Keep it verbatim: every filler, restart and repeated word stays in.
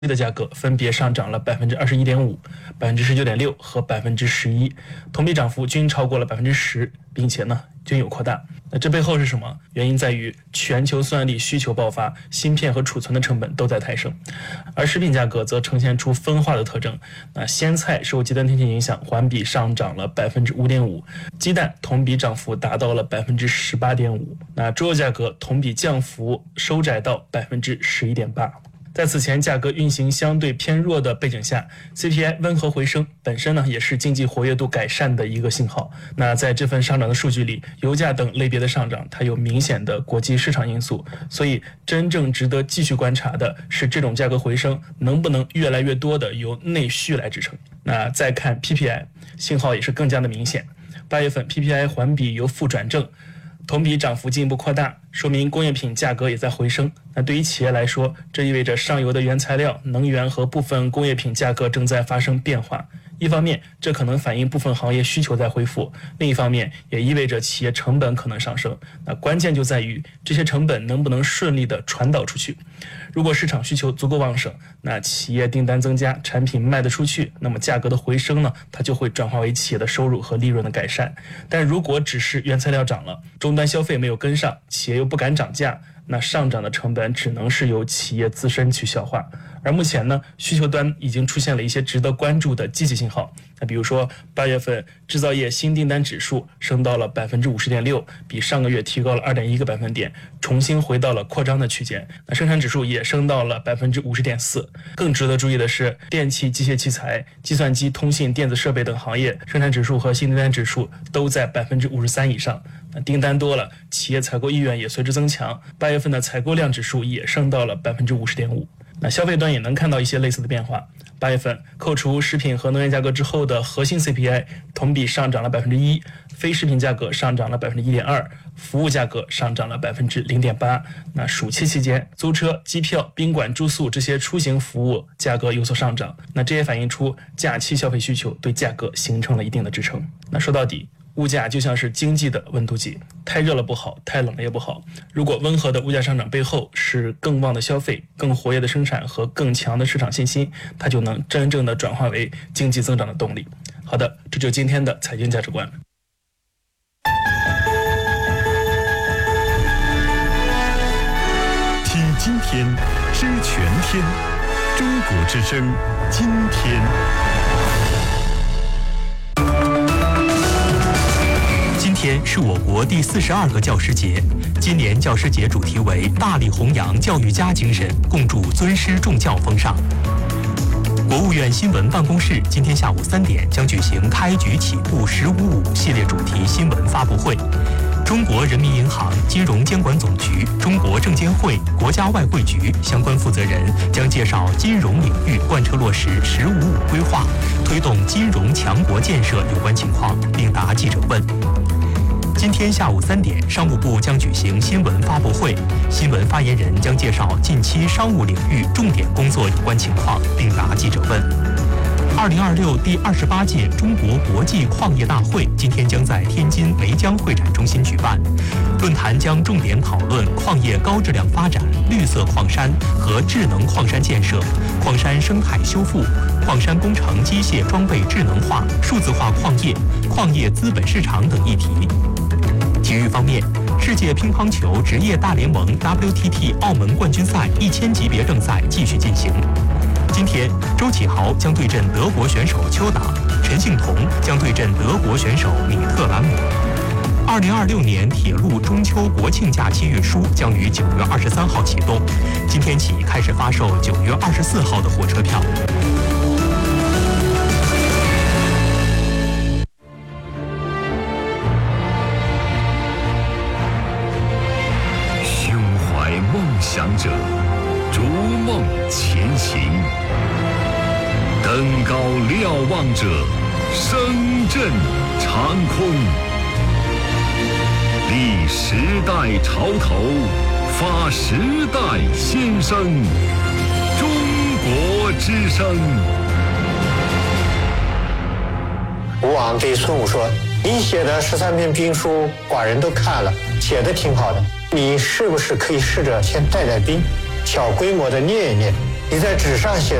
的价格分别上涨了百分之二十一点五、百分之十九点六和百分之十一，同比涨幅均超过了百分之十，并且呢均有扩大。那这背后是什么？原因在于全球算力需求爆发，芯片和储存的成本都在抬升，而食品价格则呈现出分化的特征。那鲜菜受极端天气影响，环比上涨了百分之五点五，鸡蛋同比涨幅达到了百分之十八点五，那猪肉价格同比降幅收窄到百分之十一点八。在此前价格运行相对偏弱的背景下 C P I 温和回升，本身呢也是经济活跃度改善的一个信号。那在这份上涨的数据里，油价等类别的上涨它有明显的国际市场因素，所以真正值得继续观察的是这种价格回升能不能越来越多的由内需来支撑。那再看 P P I， 信号也是更加的明显，八月份 P P I 环比由负转正，同比涨幅进一步扩大，说明工业品价格也在回升。那对于企业来说，这意味着上游的原材料、能源和部分工业品价格正在发生变化。一方面，这可能反映部分行业需求在恢复；另一方面，也意味着企业成本可能上升。那关键就在于这些成本能不能顺利的传导出去。如果市场需求足够旺盛，那企业订单增加，产品卖得出去，那么价格的回升呢，它就会转化为企业的收入和利润的改善。但如果只是原材料涨了，终端消费没有跟上，企业又不敢涨价，那上涨的成本只能是由企业自身去消化。而目前呢，需求端已经出现了一些值得关注的积极信号。那比如说，八月份制造业新订单指数升到了百分之五十点六，比上个月提高了二点一个百分点，重新回到了扩张的区间。那生产指数也升到了百分之五十点四。更值得注意的是，电气、机械器材、计算机、通信、电子设备等行业生产指数和新订单指数都在百分之五十三以上。那订单多了，企业采购意愿也随之增强。八月份的采购量指数也升到了百分之五十点五。那消费端也能看到一些类似的变化。八月份扣除食品和能源价格之后的核心 C P I 同比上涨了百分之一，非食品价格上涨了百分之一点二，服务价格上涨了百分之零点八。那暑期期间，租车、机票、宾馆住宿这些出行服务价格有所上涨，那这也反映出假期消费需求对价格形成了一定的支撑。那说到底，物价就像是经济的温度计，太热了不好，太冷了也不好。如果温和的物价上涨背后是更旺的消费、更活跃的生产和更强的市场信心，它就能真正的转化为经济增长的动力。好的，这就是今天的财经价值观。 听今天，知全天，中国之声，今天。 今天是我国第四十二个教师节，今年教师节主题为大力弘扬教育家精神，共筑尊师重教风尚。国务院新闻办公室今天下午三点将举行开局起步十五五系列主题新闻发布会。中国人民银行、金融监管总局、中国证监会、国家外汇局相关负责人将介绍金融领域贯彻落实“十五五”规划，推动金融强国建设有关情况，并答记者问。今天下午三点，商务部将举行新闻发布会，新闻发言人将介绍近期商务领域重点工作有关情况，并答记者问。二零二六第二十八届中国国际矿业大会今天将在天津梅江会展中心举办，论坛将重点讨论矿业高质量发展、绿色矿山和智能矿山建设、矿山生态修复、矿山工程机械装备智能化、数字化矿业、矿业资本市场等议题。体育方面，世界乒乓球职业大联盟 W T T 澳门冠军赛一千级别正赛继续进行。今天，周启豪将对阵德国选手邱达，陈幸同将对阵德国选手米特兰姆。二零二六年铁路中秋国庆假期运输将于九月二十三号启动，今天起开始发售九月二十四号的火车票。 胸怀梦想者，逐梦前行。登高瞭望者，声震长空。立时代潮头，发时代先声。中国之声。 吴王对孙武说：“你写的十三篇兵书，寡人都看了，写的挺好的。你是不是可以试着先带带兵，小规模的练一练？” 你在纸上写